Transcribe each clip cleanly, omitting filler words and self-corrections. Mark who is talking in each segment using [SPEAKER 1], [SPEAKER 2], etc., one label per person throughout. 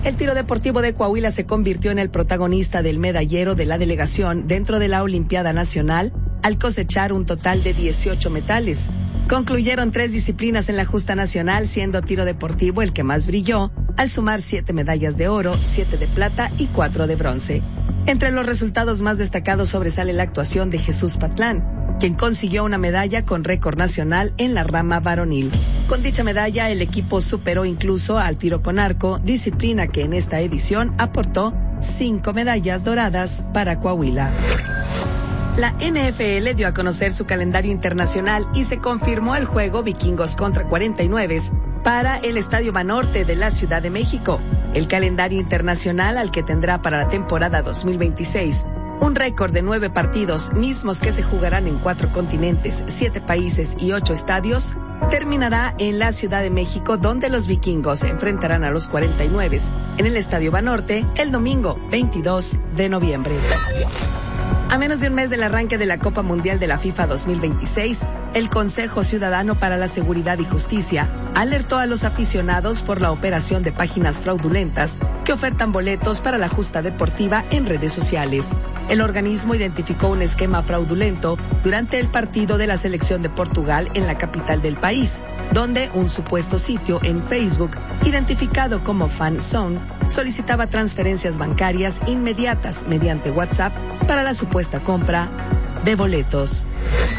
[SPEAKER 1] El Tiro Deportivo de Coahuila se convirtió en el protagonista del medallero de la delegación dentro de la Olimpiada Nacional al cosechar un total de 18 metales. Concluyeron 3 disciplinas en la justa nacional, siendo tiro deportivo el que más brilló, al sumar 7 medallas de oro, 7 de plata y 4 de bronce. Entre los resultados más destacados sobresale la actuación de Jesús Patlán, quien consiguió una medalla con récord nacional en la rama varonil. Con dicha medalla, el equipo superó incluso al tiro con arco, disciplina que en esta edición aportó 5 medallas doradas para Coahuila. La NFL dio a conocer su calendario internacional y se confirmó el juego Vikingos contra 49 para el Estadio Banorte de la Ciudad de México. El calendario internacional al que tendrá para la temporada 2026 un récord de 9 partidos, mismos que se jugarán en 4 continentes, 7 países y 8 estadios, terminará en la Ciudad de México, donde los vikingos enfrentarán a los 49 en el Estadio Banorte el domingo 22 de noviembre. A menos de un mes del arranque de la Copa Mundial de la FIFA 2026, el Consejo Ciudadano para la Seguridad y Justicia alertó a los aficionados por la operación de páginas fraudulentas que ofertan boletos para la justa deportiva en redes sociales. El organismo identificó un esquema fraudulento durante el partido de la selección de Portugal en la capital del país, donde un supuesto sitio en Facebook, identificado como FanZone, solicitaba transferencias bancarias inmediatas mediante WhatsApp para la supuesta compra de boletos.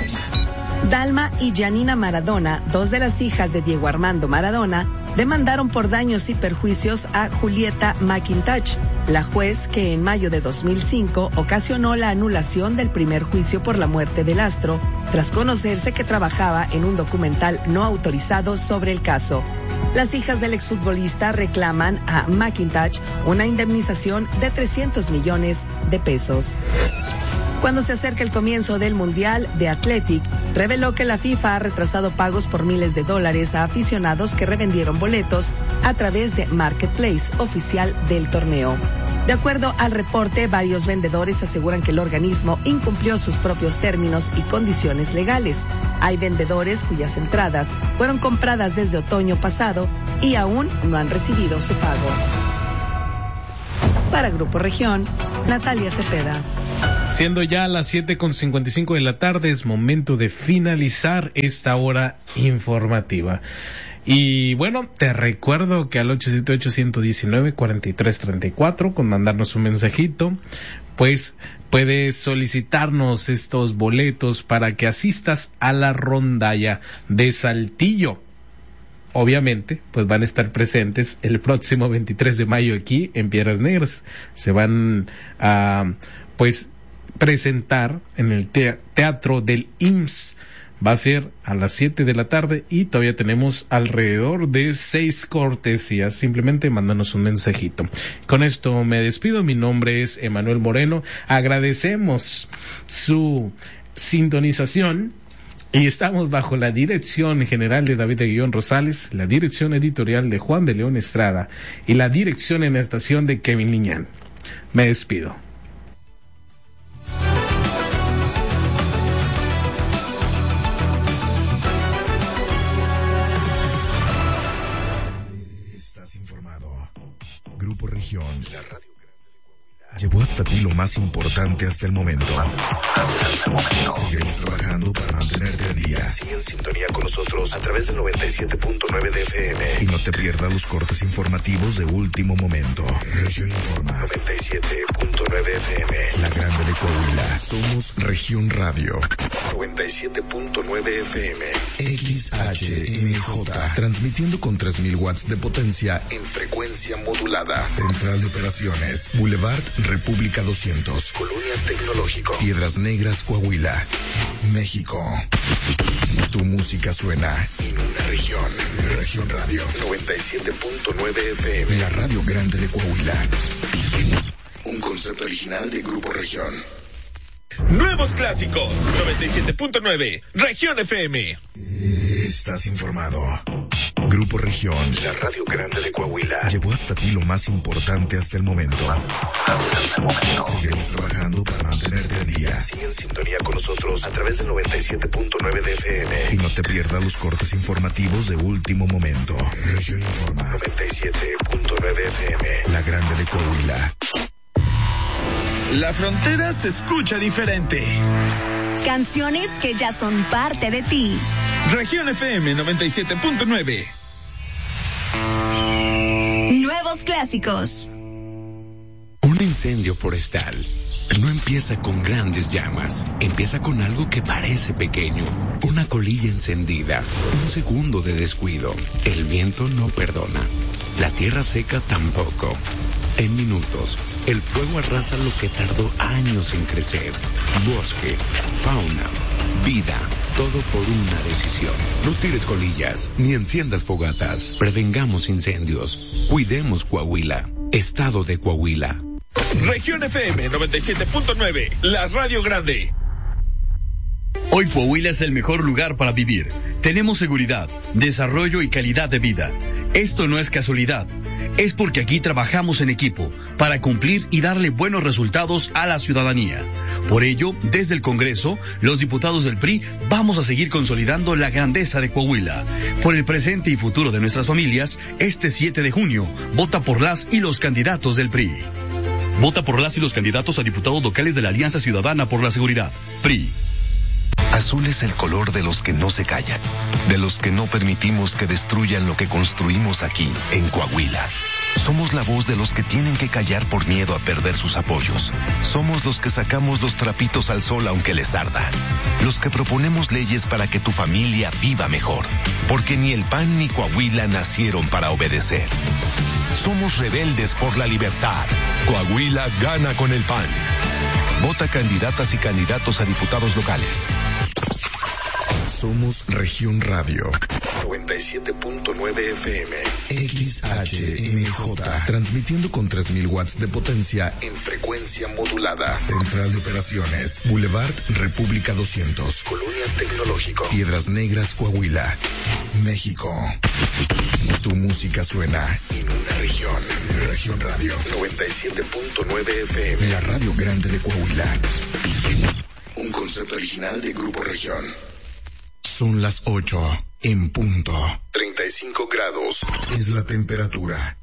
[SPEAKER 1] Dalma y Janina Maradona, 2 de las hijas de Diego Armando Maradona, demandaron por daños y perjuicios a Julieta McIntosh, la juez que en mayo de 2005 ocasionó la anulación del primer juicio por la muerte del astro, tras conocerse que trabajaba en un documental no autorizado sobre el caso. Las hijas del exfutbolista reclaman a McIntosh una indemnización de 300 millones de pesos. Cuando se acerca el comienzo del Mundial de Athletic, reveló que la FIFA ha retrasado pagos por miles de dólares a aficionados que revendieron boletos a través de Marketplace oficial del torneo. De acuerdo al reporte, varios vendedores aseguran que el organismo incumplió sus propios términos y condiciones legales. Hay vendedores cuyas entradas fueron compradas desde otoño pasado y aún no han recibido su pago. Para Grupo Región, Natalia Cepeda.
[SPEAKER 2] Siendo ya las 7:55 de la tarde, es momento de finalizar esta hora informativa. Y bueno, te recuerdo que al 878-119-4334, con mandarnos un mensajito, pues puedes solicitarnos estos boletos para que asistas a la rondalla de Saltillo. Obviamente, pues van a estar presentes el próximo 23 de mayo aquí en Piedras Negras. Se van a, presentar en el Teatro del IMSS. Va a ser a las 7 de la tarde y todavía tenemos alrededor de 6 cortesías. Simplemente mándanos un mensajito. Con esto me despido. Mi nombre es Emanuel Moreno. Agradecemos su sintonización y estamos bajo la dirección general de David de Guión Rosales, la dirección editorial de Juan de León Estrada y la dirección en la estación de Kevin Liñán. Me despido.
[SPEAKER 3] Grupo Región, la radio llevó hasta ti lo más importante hasta el momento. Seguimos trabajando para mantenerte al día. Sigue en sintonía con nosotros a través del 97.9 de FM y no te pierdas los cortes informativos de último momento. Región Informa 97.9 FM, la grande de Coahuila. Somos Región Radio 97.9 FM, XHMJ, transmitiendo con 3000 watts de potencia en frecuencia modulada. Central de Operaciones, Boulevard República 200, Colonia Tecnológico, Piedras Negras, Coahuila, México. Tu música suena en una región. Región Radio 97.9 FM, la radio grande de Coahuila. Un concepto original de Grupo Región.
[SPEAKER 4] Nuevos clásicos 97.9 Región FM.
[SPEAKER 3] Estás informado. Grupo Región, la radio grande de Coahuila, llevó hasta ti lo más importante hasta el momento. Seguimos trabajando para mantenerte al día. Sigue en sintonía con nosotros a través del 97.9 de FM y no te pierdas los cortes informativos de último momento. Región Informa 97.9 FM, la grande de Coahuila.
[SPEAKER 4] La frontera se escucha diferente.
[SPEAKER 5] Canciones que ya son parte de ti.
[SPEAKER 4] Región FM 97.9.
[SPEAKER 5] Nuevos clásicos.
[SPEAKER 6] Un incendio forestal no empieza con grandes llamas, empieza con algo que parece pequeño, una colilla encendida, un segundo de descuido. El viento no perdona, la tierra seca tampoco. En minutos, el fuego arrasa lo que tardó años en crecer. Bosque, fauna, vida, todo por una decisión. No tires colillas, ni enciendas fogatas. Prevengamos incendios. Cuidemos Coahuila. Estado de Coahuila.
[SPEAKER 4] Región FM 97.9, la radio grande.
[SPEAKER 7] Hoy Coahuila es el mejor lugar para vivir. Tenemos seguridad, desarrollo y calidad de vida. Esto no es casualidad. Es porque aquí trabajamos en equipo para cumplir y darle buenos resultados a la ciudadanía. Por ello, desde el Congreso, los diputados del PRI vamos a seguir consolidando la grandeza de Coahuila. Por el presente y futuro de nuestras familias, este 7 de junio, vota por las y los candidatos del PRI. Vota por las y los candidatos a diputados locales de la Alianza Ciudadana por la Seguridad, PRI.
[SPEAKER 3] Azul es el color de los que no se callan, de los que no permitimos que destruyan lo que construimos aquí, en Coahuila. Somos la voz de los que tienen que callar por miedo a perder sus apoyos. Somos los que sacamos los trapitos al sol aunque les arda. Los que proponemos leyes para que tu familia viva mejor. Porque ni el PAN ni Coahuila nacieron para obedecer. Somos rebeldes por la libertad. Coahuila gana con el PAN. Vota candidatas y candidatos a diputados locales. Somos Región Radio 97.9 FM XHMJ, transmitiendo con 3000 watts de potencia en frecuencia modulada. Central de Operaciones, Boulevard República 200, Colonia Tecnológico, Piedras Negras, Coahuila, México. Tu música suena en una región. Región Radio 97.9 FM, la radio grande de Coahuila. Un concepto original de Grupo Región. Son las 8 en punto. 35 grados es la temperatura.